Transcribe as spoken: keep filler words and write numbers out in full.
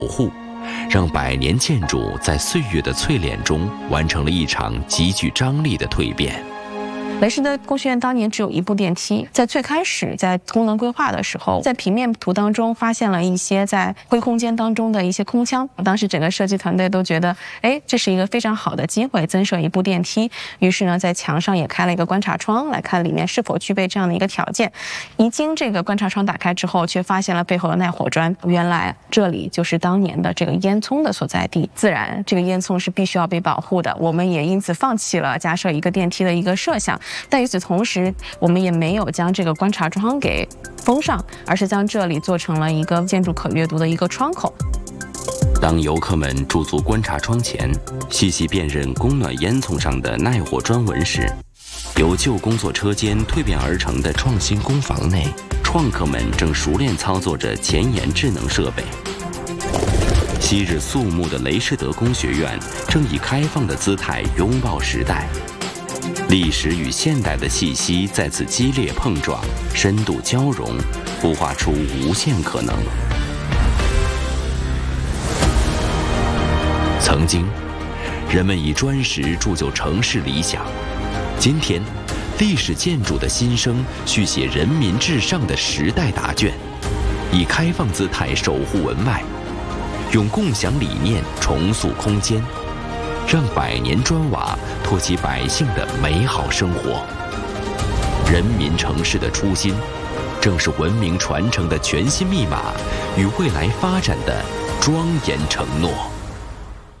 护，让百年建筑在岁月的淬炼中完成了一场极具张力的蜕变。 雷士德工学院当年只有一部电梯，在最开始在功能规划的时候，在平面图当中发现了一些在灰空间当中的一些空腔，当时整个设计团队都觉得，哎，这是一个非常好的机会，增设一部电梯。于是呢，在墙上也开了一个观察窗，来看里面是否具备这样的一个条件。一经这个观察窗打开之后，却发现了背后的耐火砖，原来这里就是当年的这个烟囱的所在地。自然，这个烟囱是必须要被保护的，我们也因此放弃了加设一个电梯的一个设想。但与此同时，我们也没有将这个观察窗给封上，而是将这里做成了一个建筑可阅读的一个窗口。 当游客们驻足观察窗前，细细辨认供暖烟囱上的耐火砖纹时，由旧工作车间蜕变而成的创新工房内，创客们正熟练操作着前沿智能设备。昔日肃穆的雷士德工学院正以开放的姿态拥抱时代。历史与现代的气息在此激烈碰撞，深度交融，孵化出无限可能。曾经，人们以砖石铸就城市理想；今天，历史建筑的新生续写人民至上的时代答卷，以开放姿态守护文外，用共享理念重塑空间。让百年砖瓦托起百姓的美好生活。人民城市的初心，正是文明传承的全新密码与未来发展的庄严承诺。